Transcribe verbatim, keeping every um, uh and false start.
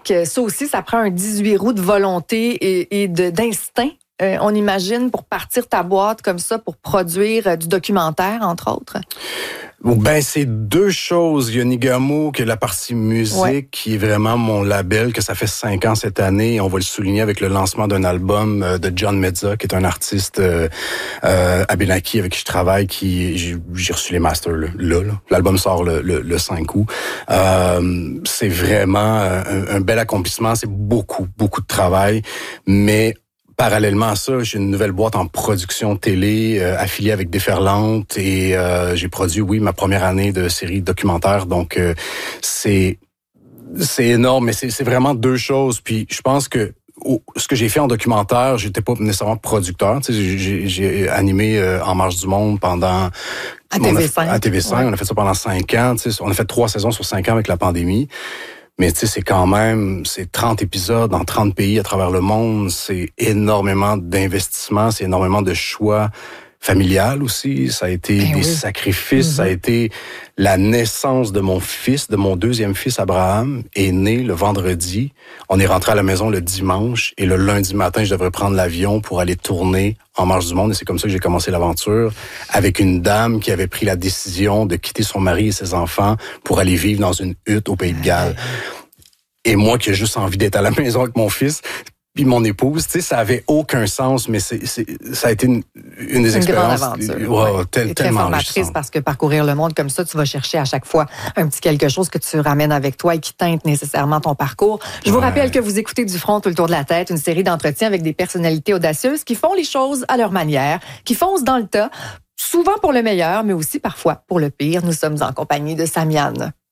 musique, ça aussi, ça prend un dix-huit roues de volonté et, et de, d'instinct. Euh, on imagine, pour partir ta boîte comme ça, pour produire euh, du documentaire, entre autres? Ben, c'est deux choses. Il y a Nigamo, qui est la partie musique, ouais. qui est vraiment mon label, que ça fait cinq ans cette année. On va le souligner avec le lancement d'un album de John Mezza, qui est un artiste euh, euh, à Benaki, avec qui je travaille, qui j'ai, j'ai reçu les masters là, là, là. L'album sort le, le, le cinq août. Euh, c'est vraiment un, un bel accomplissement. C'est beaucoup, beaucoup de travail, mais parallèlement à ça, j'ai une nouvelle boîte en production télé euh, affiliée avec Déferlante et euh, j'ai produit, oui, ma première année de série documentaire. Donc, euh, c'est c'est énorme, mais c'est, c'est vraiment deux choses. Puis, je pense que oh, ce que j'ai fait en documentaire, j'étais pas nécessairement producteur. Tu sais, j'ai, j'ai animé euh, En marche du monde pendant... À T V cinq. À T V cinq, ouais. On a fait ça pendant cinq ans. Tu sais, on a fait trois saisons sur cinq ans avec la pandémie. Mais tu sais, c'est quand même, c'est trente épisodes dans trente pays à travers le monde. C'est énormément d'investissement, c'est énormément de choix familial aussi. Ça a été ben des oui. sacrifices, mm-hmm. ça a été la naissance de mon fils, de mon deuxième fils Abraham, est né le vendredi. On est rentré à la maison le dimanche et le lundi matin, je devrais prendre l'avion pour aller tourner En marche du monde. Et c'est comme ça que j'ai commencé l'aventure avec une dame qui avait pris la décision de quitter son mari et ses enfants pour aller vivre dans une hutte au Pays de Galles. Et moi qui ai juste envie d'être à la maison avec mon fils, puis mon épouse, tu sais, ça avait aucun sens, mais c'est, c'est ça a été une, une des une expériences grande aventure, wow, ouais. tel, très tellement formatrice parce que parcourir le monde comme ça, tu vas chercher à chaque fois un petit quelque chose que tu ramènes avec toi et qui teinte nécessairement ton parcours. Je vous ouais. rappelle que vous écoutez Du front tout le tour de la tête, une série d'entretiens avec des personnalités audacieuses qui font les choses à leur manière, qui foncent dans le tas, souvent pour le meilleur, mais aussi parfois pour le pire. Nous sommes en compagnie de Samiane.